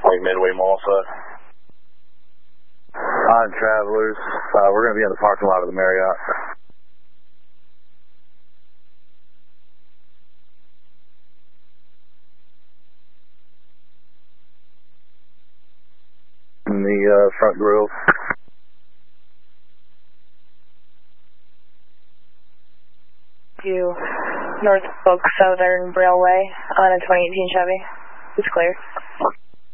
Midway Mall. On Travelers, we're going to be in the parking lot of the Marriott. In the front grill. To Norfolk Southern Railway on a 2018 Chevy. It's clear.